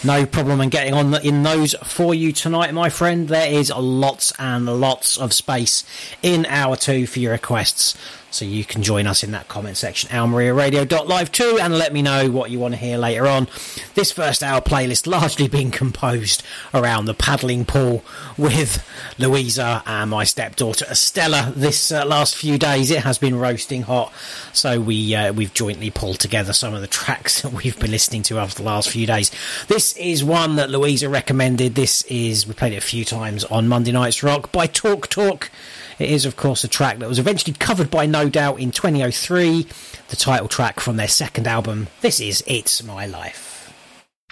No problem in getting on in those for you tonight, my friend. There is lots and lots of space in hour 2 for your requests. So you can join us in that comment section, almariaradio.live too, and let me know what you want to hear later on. This first hour playlist largely been composed around the paddling pool with Louisa and my stepdaughter Estella. This last few days it has been roasting hot, so we've jointly pulled together some of the tracks that we've been listening to over the last few days. This is one that Louisa recommended. We played it a few times on Monday Night's Rock by Talk Talk. It is, of course, a track that was eventually covered by No Doubt in 2003, the title track from their second album. This is It's My Life.